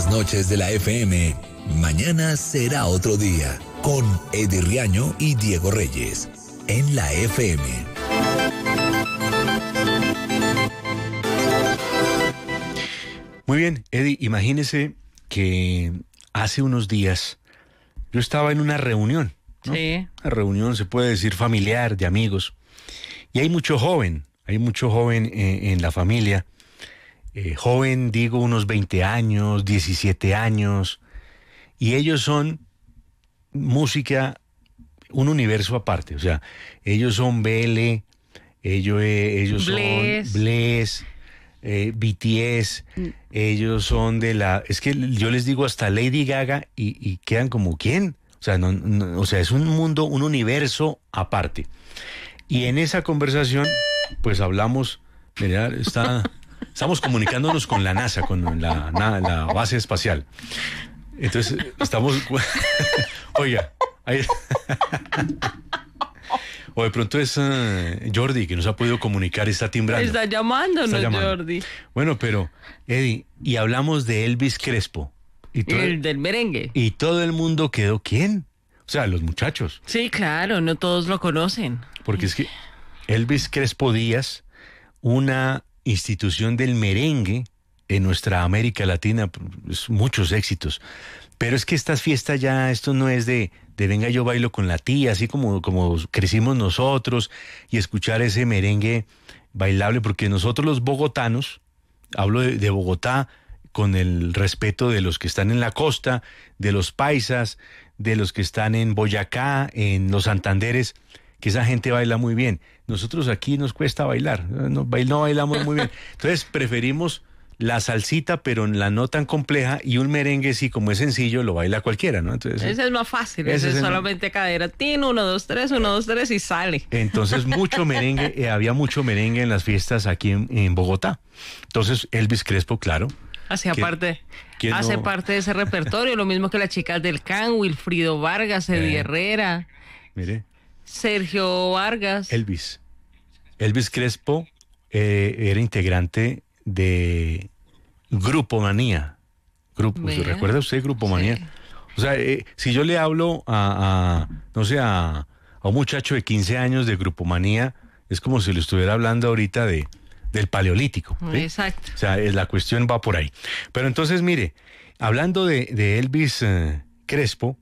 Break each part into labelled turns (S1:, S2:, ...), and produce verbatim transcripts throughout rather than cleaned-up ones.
S1: buenas noches de la F M, mañana será otro día, con Eddie Riaño y Diego Reyes, en la F M.
S2: Muy bien, Eddie, imagínese que hace unos días yo estaba en una reunión, ¿no?
S3: Sí.
S2: Una reunión, se puede decir, familiar, de amigos, y hay mucho joven, hay mucho joven en, en la familia. Eh, joven, digo, unos veinte años, diecisiete años, y ellos son música, un universo aparte. O sea, ellos son B L, ellos, eh, ellos
S3: Bless.
S2: son Bless, eh, B T S, mm. ellos son de la... Es que yo les digo hasta Lady Gaga y, y quedan como, ¿quién? O sea, no, no, o sea, es un mundo, un universo aparte. Y en esa conversación, pues hablamos, mira, está... Estamos comunicándonos con la NASA, con la, la base espacial. Entonces, estamos... Oiga, ahí... o de pronto es uh, Jordi, que nos ha podido comunicar, está timbrando.
S3: Está llamándonos, está llamando. Jordi.
S2: Bueno, pero, Eddie, y hablamos de Elvis Crespo. Y todo,
S3: el del merengue.
S2: Y todo el mundo quedó, ¿quién? O sea, los muchachos.
S3: Sí, claro, no todos lo conocen.
S2: Porque es que Elvis Crespo Díaz, una... institución del merengue en nuestra América Latina, pues, muchos éxitos. Pero es que estas fiestas ya, esto no es de, de venga yo bailo con la tía, así como, como crecimos nosotros, y escuchar ese merengue bailable, porque nosotros los bogotanos, hablo de, de Bogotá con el respeto de los que están en la costa, de los paisas, de los que están en Boyacá, en los Santanderes, que esa gente baila muy bien. Nosotros aquí nos cuesta bailar, no, no bailamos muy bien. Entonces preferimos la salsita, pero la no tan compleja, y un merengue sí, como es sencillo, lo baila cualquiera, ¿no? Entonces,
S3: ese es más fácil, ese, ese es solamente el... cadera, tin, uno, dos, tres, uno, dos, tres y sale.
S2: Entonces mucho merengue, eh, había mucho merengue en las fiestas aquí en, en Bogotá. Entonces Elvis Crespo, claro.
S3: Hacía parte, hace no... parte de ese repertorio, lo mismo que las chicas del Can, Wilfrido Vargas, Eddie eh, Herrera.
S2: Mire.
S3: Sergio Vargas.
S2: Elvis. Elvis Crespo eh, era integrante de Grupo Manía. Grupo, ¿recuerda usted Grupo Manía? Sí. O sea, eh, si yo le hablo a, a no sé, a, a un muchacho de quince años de Grupo Manía, es como si le estuviera hablando ahorita de del Paleolítico. ¿sí?
S3: Exacto.
S2: O sea, la cuestión va por ahí. Pero entonces, mire, hablando de, de Elvis eh, Crespo,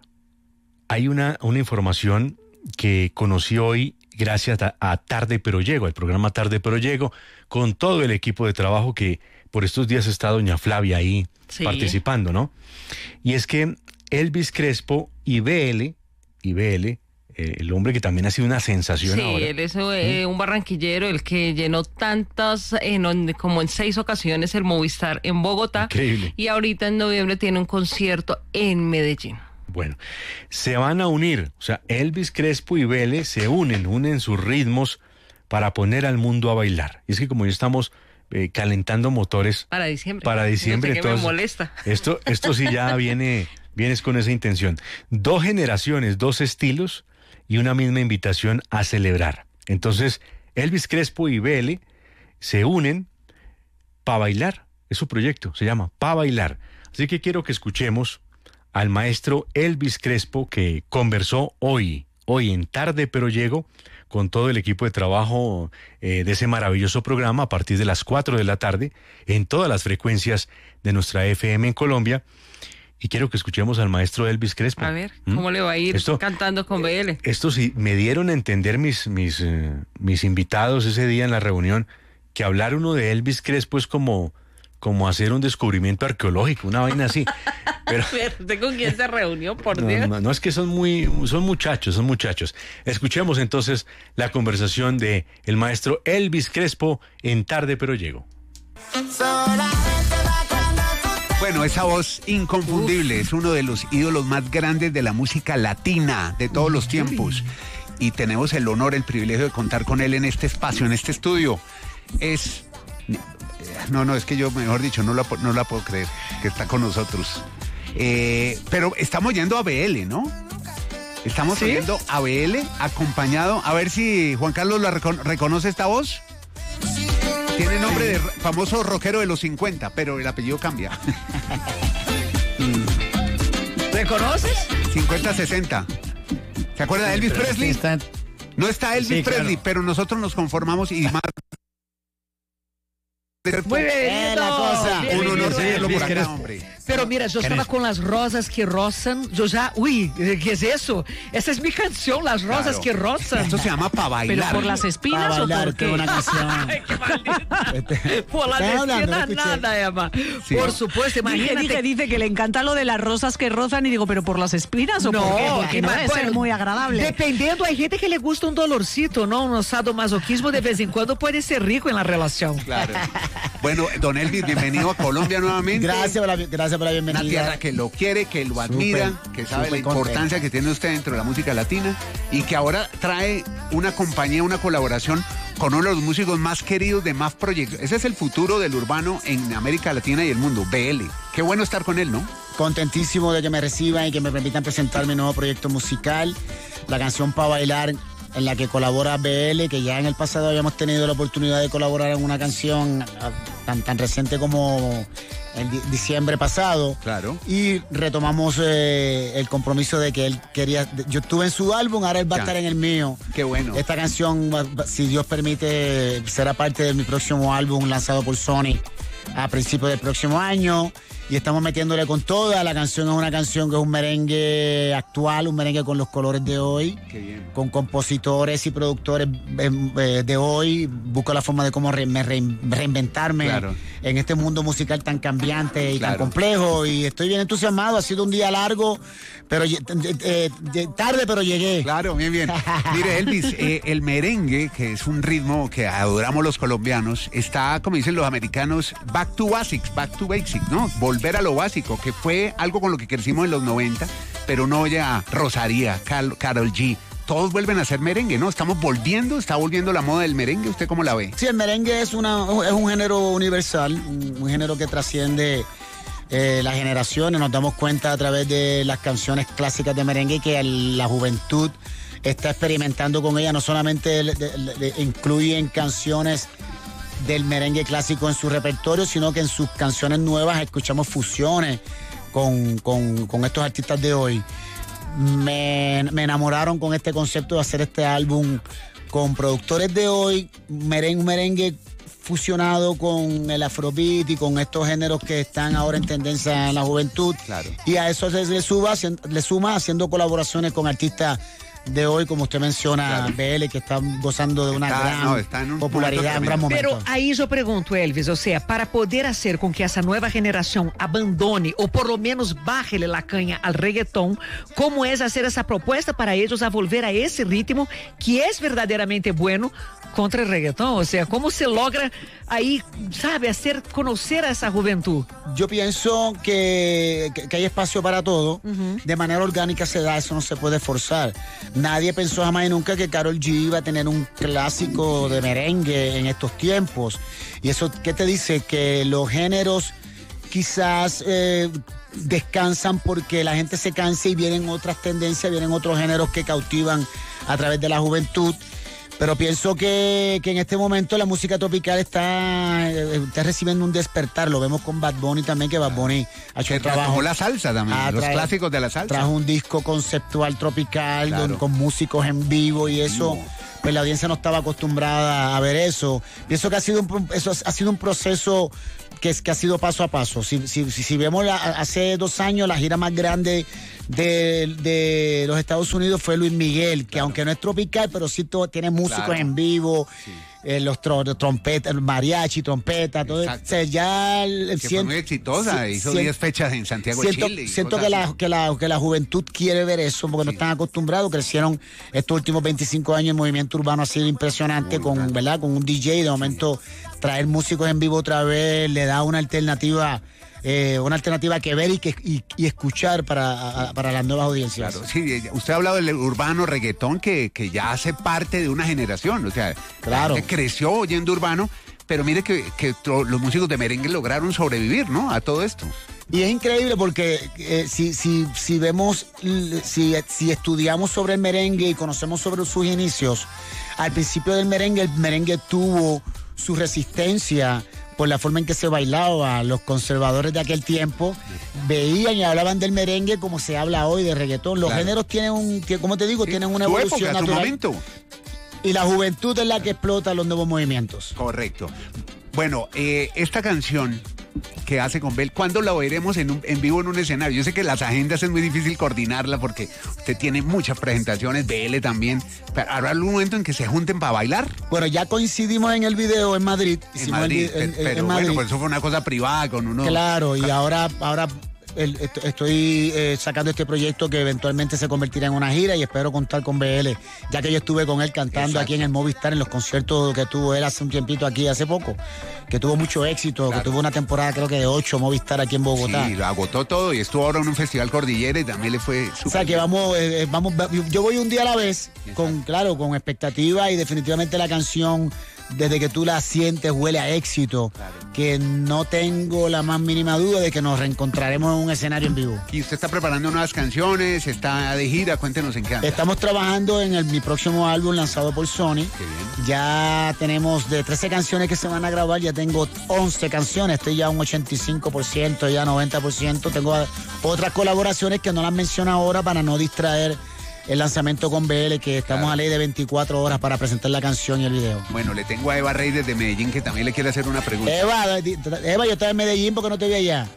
S2: hay una, una información que conocí hoy gracias a, a Tarde Pero Llego, al programa Tarde Pero Llego, con todo el equipo de trabajo que por estos días está doña Flavia ahí sí. participando, ¿no? Y es que Elvis Crespo y B L, y B L, eh, el hombre que también ha sido una sensación
S3: sí,
S2: ahora.
S3: Sí, él es eh, ¿Mm? un barranquillero, el que llenó tantas, eh, no, como en seis ocasiones el Movistar en Bogotá.
S2: Increíble.
S3: Y ahorita en noviembre tiene un concierto en Medellín.
S2: Bueno, se van a unir, o sea, Elvis Crespo y Vélez se unen, unen sus ritmos para poner al mundo a bailar. Y es que como ya estamos eh, calentando motores
S3: para diciembre,
S2: para diciembre,
S3: no sé qué
S2: entonces,
S3: me molesta.
S2: Esto, esto sí ya viene, vienes con esa intención. Dos generaciones, dos estilos y una misma invitación a celebrar. Entonces, Elvis Crespo y Vélez se unen para bailar. Es su proyecto, se llama Pa' Bailar. Así que quiero que escuchemos al maestro Elvis Crespo, que conversó hoy, hoy en Tarde Pero Llego, con todo el equipo de trabajo eh, de ese maravilloso programa a partir de las cuatro de la tarde, en todas las frecuencias de nuestra F M en Colombia. Y quiero que escuchemos al maestro Elvis Crespo.
S3: A ver, ¿cómo ¿Mm? le va a ir esto, cantando con B L?
S2: Esto sí, me dieron a entender mis, mis, eh, mis invitados ese día en la reunión, que hablar uno de Elvis Crespo es como... como hacer un descubrimiento arqueológico, una vaina así. Pero
S3: ¿con quién se reunió, por
S2: no,
S3: Dios?
S2: No, no, es que son muy, son muchachos, son muchachos. Escuchemos entonces la conversación de el maestro Elvis Crespo en Tarde Pero Llego.
S4: Bueno, esa voz inconfundible, Uf. es uno de los ídolos más grandes de la música latina de todos los tiempos. Y tenemos el honor, el privilegio de contar con él en este espacio, en este estudio. Es... No, no, es que yo, mejor dicho, no la, no la puedo creer que está con nosotros. Eh, pero estamos yendo a B L, ¿no? Estamos ¿Sí? yendo a B L acompañado. A ver si Juan Carlos la recono- reconoce esta voz. Tiene nombre de famoso rockero de los cincuenta, pero el apellido cambia.
S5: ¿Reconoces?
S4: cincuenta sesenta. ¿Se acuerda de Elvis Presley?
S5: Está...
S4: No está Elvis
S5: Sí,
S4: Presley,
S5: claro.
S4: pero nosotros nos conformamos y más.
S5: Muy bien,
S6: Eh, la cosa.
S5: bien,
S4: Un
S5: bien,
S4: honor
S5: bien.
S4: tenerlo por
S2: Elvis
S4: acá, hombre.
S5: Pero mira, yo estaba con las rosas que rozan. Yo ya, uy, ¿qué es eso? Esa es mi canción, Las rosas
S4: Claro.
S5: que rozan.
S4: Esto se llama Pa'
S3: ¿Pero
S4: Bailar.
S3: por las espinas
S6: Para
S3: o
S6: bailar,
S3: por
S6: qué
S3: qué?
S6: buena canción.
S5: Ay, qué maldita. Por la
S6: Estaba hablando,
S5: despierta
S6: no escuché.
S5: nada, Emma.
S4: Sí.
S5: Por supuesto,
S3: Dije,
S5: imagínate.
S3: dije, dice que le encanta lo de las rosas que rozan y digo, ¿pero por las espinas o por qué? Porque no
S5: ima-
S3: debe ser
S5: bueno,
S3: muy agradable.
S5: Dependiendo, hay gente que le gusta un dolorcito, ¿no? Un sadomasoquismo de vez en cuando puede ser rico en la relación.
S4: Claro. Bueno, don Elvis, bienvenido a Colombia nuevamente.
S6: Gracias por la, gracias por la bienvenida.
S4: Una tierra que lo quiere, que lo admira,
S6: Súper,
S4: que sabe la
S6: súper contento.
S4: importancia que tiene usted dentro de la música latina y que ahora trae una compañía, una colaboración con uno de los músicos más queridos de más proyectos. Ese es el futuro del urbano en América Latina y el mundo, B L. Qué bueno estar con él, ¿no?
S6: Contentísimo de que me reciban y que me permitan presentar mi nuevo proyecto musical, la canción Pa' Bailar, en la que colabora B L, que ya en el pasado habíamos tenido la oportunidad de colaborar en una canción ah, tan, tan reciente como en di- diciembre pasado.
S4: Claro.
S6: Y retomamos eh, el compromiso de que él quería. Yo estuve en su álbum, ahora él va
S4: Ya.
S6: a estar en el mío.
S4: Qué bueno.
S6: Esta canción, va- va- si Dios permite, será parte de mi próximo álbum lanzado por Sony a principios del próximo año. Y estamos metiéndole con toda. La canción es una canción que es un merengue actual, un merengue con los colores de hoy,
S4: Qué bien.
S6: con compositores y productores eh, eh, de hoy. Busco la forma de cómo re- me rein- reinventarme
S4: Claro.
S6: en este mundo musical tan cambiante y
S4: Claro.
S6: tan complejo. Y estoy bien entusiasmado. Ha sido un día largo, pero lle- eh, eh, tarde, pero llegué.
S4: Claro, bien, bien. Mire, Elvis, eh, el merengue, que es un ritmo que adoramos los colombianos, está, como dicen los americanos, back to basics, back to basics, ¿no? Volver a lo básico, que fue algo con lo que crecimos en los noventa, pero no ya Rosalía, Carol, Karol G, todos vuelven a hacer merengue, ¿no? Estamos volviendo, está volviendo la moda del merengue, ¿usted cómo la ve?
S6: Sí, el merengue es, una, es un género universal, un, un género que trasciende eh, las generaciones. Nos damos cuenta a través de las canciones clásicas de merengue que el- la juventud está experimentando con ella. No solamente le- le- le incluyen canciones del merengue clásico en su repertorio, sino que en sus canciones nuevas escuchamos fusiones con, con- con estos artistas de hoy. Me, me enamoraron con este concepto de hacer este álbum con productores de hoy, merengue, un merengue fusionado con el afrobeat y con estos géneros que están ahora en tendencia en la juventud.
S4: Claro.
S6: Y a eso se le, suba, le suma haciendo colaboraciones con artistas de hoy, como usted menciona,
S4: Claro.
S6: B L, que están gozando de una
S4: Está-
S6: gran
S4: no, está en un
S6: popularidad,
S4: momento
S6: un gran
S4: tremendo.
S6: momento.
S5: Pero ahí yo pregunto, Elvis, o sea, para poder hacer con que esa nueva generación abandone o por lo menos bájele la caña al reggaetón, ¿cómo es hacer esa propuesta para ellos a volver a ese ritmo que es verdaderamente bueno contra el reggaetón? O sea, ¿cómo se logra ahí, sabe, hacer conocer a esa juventud?
S6: Yo pienso que, que, que hay espacio para todo. Uh-huh. De manera orgánica se da, eso no se puede forzar. Nadie pensó jamás y nunca que Karol G iba a tener un clásico de merengue en estos tiempos. Y eso, ¿qué te dice? Que los géneros quizás eh, descansan porque la gente se cansa y vienen otras tendencias, vienen otros géneros que cautivan a través de la juventud. Pero pienso que, que en este momento la música tropical está, está recibiendo un despertar. Lo vemos con Bad Bunny también, que Bad Bunny ha hecho
S4: Que
S6: un trabajo.
S4: trajo la salsa también,
S6: Ah,
S4: los
S6: trae-
S4: clásicos de la salsa.
S6: Trajo un disco conceptual tropical
S4: Claro.
S6: con, con músicos en vivo y eso,
S4: No.
S6: pues la audiencia no estaba acostumbrada a ver eso. Pienso que ha sido un, eso ha sido un proceso que, es, que ha sido paso a paso. Si, si, si, si vemos la, hace dos años la gira más grande de, de los Estados Unidos fue Luis Miguel, que claro. aunque no es tropical, pero sí todo, tiene músicos claro. en vivo, sí. eh, los tro, trompetas, el mariachi, trompeta, todo. O sea, ya el,
S4: que siento, fue muy exitosa, sí, hizo diez fechas en Santiago de
S6: siento,
S4: Chile.
S6: Siento que la, que, la, que la juventud quiere ver eso, porque sí. no están acostumbrados, crecieron estos últimos veinticinco años, el movimiento urbano ha sido impresionante, muy con, grande. ¿verdad? Con un D J, de momento sí. traer músicos en vivo otra vez le da una alternativa. Eh, una alternativa que ver y, que, y, y escuchar para, a, para las nuevas audiencias.
S4: Claro, sí, usted ha hablado del urbano reggaetón que, que ya hace parte de una generación, o sea,
S6: claro.
S4: la gente creció oyendo urbano, pero mire que, que los músicos de merengue lograron sobrevivir, ¿no? A todo esto.
S6: Y es increíble porque eh, si, si, si vemos, si, si estudiamos sobre el merengue y conocemos sobre sus inicios, al principio del merengue, el merengue tuvo su resistencia por la forma en que se bailaba. Los conservadores de aquel tiempo veían y hablaban del merengue como se habla hoy de reggaetón. Los claro. géneros tienen un, como te digo, sí, tienen una evolución época, natural. Momento. Y la juventud es la que explota los nuevos movimientos.
S4: Correcto. Bueno, eh, esta canción que hace con Bel, ¿cuándo la oiremos en, un, en vivo en un escenario? Yo sé que las agendas es muy difícil coordinarla porque usted tiene muchas presentaciones, Bel también, pero ¿habrá algún momento en que se junten para bailar?
S6: Bueno, ya coincidimos en el video en Madrid.
S4: En Madrid, el, en, pero en Madrid. Bueno, pues eso fue una cosa privada con uno.
S6: Claro, y ahora... ahora El, estoy eh, sacando este proyecto que eventualmente se convertirá en una gira y espero contar con B L, ya que yo estuve con él cantando Exacto. aquí en el Movistar en los conciertos que tuvo él hace un tiempito aquí, hace poco, que tuvo mucho éxito, claro. que tuvo una temporada creo que de ocho Movistar aquí en Bogotá.
S4: Sí, lo agotó todo y estuvo ahora en un festival Cordillera y también le fue súper.
S6: O sea que
S4: bien.
S6: vamos, eh, vamos, yo voy un día a la vez, con claro, con expectativa y definitivamente la canción, desde que tú la sientes, huele a éxito, claro. que no tengo la más mínima duda de que nos reencontraremos en un escenario en vivo.
S4: ¿Y usted está preparando nuevas canciones? ¿Está de gira? Cuéntenos en qué anda.
S6: Estamos trabajando en el, mi próximo álbum lanzado por Sony.
S4: Qué bien.
S6: Ya tenemos de trece canciones que se van a grabar, ya tengo once canciones, estoy ya un ochenta y cinco por ciento, ya noventa por ciento. Tengo otras colaboraciones que no las menciono ahora para no distraer el lanzamiento con B L, que estamos claro. a ley de veinticuatro horas para presentar la canción y el video.
S4: Bueno, le tengo a Eva Rey desde Medellín que también le quiere hacer una pregunta.
S6: Eva, Eva, yo estaba en Medellín porque no te vi allá.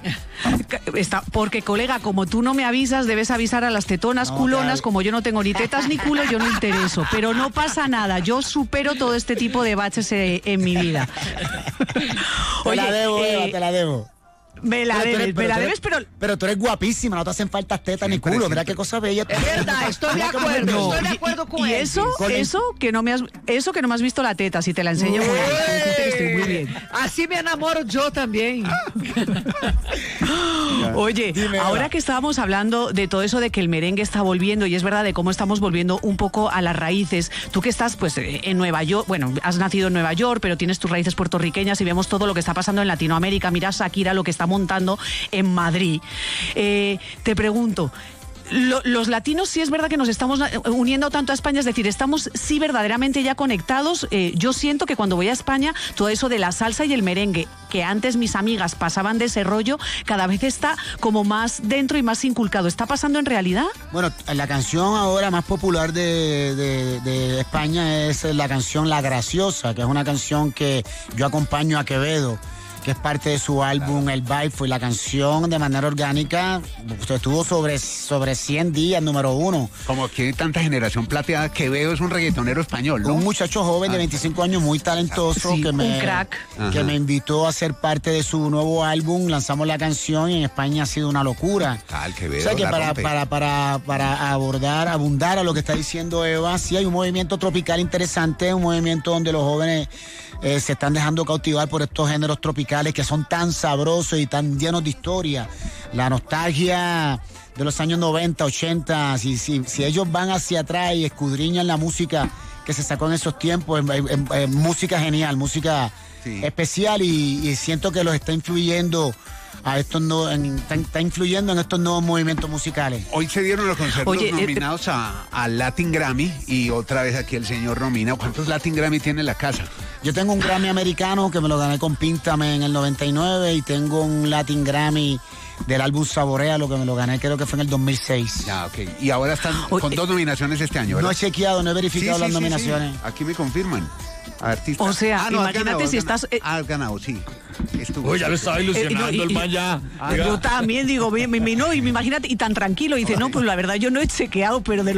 S5: Está, porque colega, como tú no me avisas, debes avisar a las tetonas no, culonas, claro. como yo no tengo ni tetas ni culo, yo no intereso, pero no pasa nada, yo supero todo este tipo de baches en, en mi vida.
S6: Oye, te la debo, eh, Eva, te la debo.
S5: Me la
S6: pero,
S5: debes,
S6: pero,
S5: me la
S6: pero,
S5: debes, pero...
S6: Pero tú eres guapísima, no te hacen falta tetas ni culo, mira qué cosa bella.
S3: Es verdad, estoy de acuerdo, no, estoy de acuerdo con
S5: y
S3: él.
S5: Y eso, eso que no me has, eso que no me has visto la teta, si te la enseño, muy bien, estoy muy bien.
S3: Así me enamoro yo también.
S5: Oye, Dime, ahora que estábamos hablando de todo eso de que el merengue está volviendo, y es verdad de cómo estamos volviendo un poco a las raíces, tú que estás pues en Nueva York, bueno, has nacido en Nueva York, pero tienes tus raíces puertorriqueñas y vemos todo lo que está pasando en Latinoamérica, mira Shakira lo que está montando en Madrid. Eh, te pregunto, Lo, los latinos sí es verdad que nos estamos uniendo tanto a España, es decir, estamos sí verdaderamente ya conectados. Eh, yo siento que cuando voy a España, todo eso de la salsa y el merengue, que antes mis amigas pasaban de ese rollo, cada vez está como más dentro y más inculcado. ¿Está pasando en realidad?
S6: Bueno, la canción ahora más popular de, de, de España es la canción La Graciosa, que es una canción que yo acompaño a Quevedo, que es parte de su álbum El Baifo, y la canción de manera orgánica estuvo sobre, sobre cien días, número uno.
S4: Como que hay tanta generación plateada, Quevedo es un reggaetonero español, ¿no?
S6: Un muchacho joven ah, de veinticinco años, muy talentoso,
S5: sí,
S6: que, me,
S5: un crack.
S6: que me invitó a ser parte de su nuevo álbum. Lanzamos la canción y en España ha sido una locura.
S4: Ah, el Quevedo,
S6: o sea que para, para, para, para abordar, abundar a lo que está diciendo Eva, sí hay un movimiento tropical interesante, un movimiento donde los jóvenes Eh, se están dejando cautivar por estos géneros tropicales que son tan sabrosos y tan llenos de historia. La nostalgia de los años noventa, ochenta, si, si, si ellos van hacia atrás y escudriñan la música que se sacó en esos tiempos, es, es, es música genial, música sí. especial, y, y siento que los está influyendo a estos no, en, está, está influyendo en estos nuevos movimientos musicales.
S4: Hoy se dieron los conciertos Oye, nominados eh, a, a Latin Grammy, y otra vez aquí el señor nomina. ¿Cuántos Latin Grammy tiene en la casa?
S6: Yo tengo un Grammy americano que me lo gané con Píntame en el noventa y nueve, y tengo un Latin Grammy del álbum Saborea, lo que me lo gané creo que fue en el dos mil seis.
S4: Ah, ok. Y ahora están Oye, con dos nominaciones este año, ¿verdad?
S6: No he chequeado, no he verificado sí, sí, las sí, nominaciones.
S4: Sí. Aquí me confirman. Artista.
S5: O sea, ah, no, imagínate ganado, si
S4: ganado.
S5: estás... Eh...
S4: Ah, has ganado, sí.
S2: Estuvo Oye, ya lo estaba ilusionando eh, no, y, el man ya.
S5: Ah, yo también digo, me, me, no, y me imagínate, y tan tranquilo, y dice, no, pues la verdad yo no he chequeado, pero de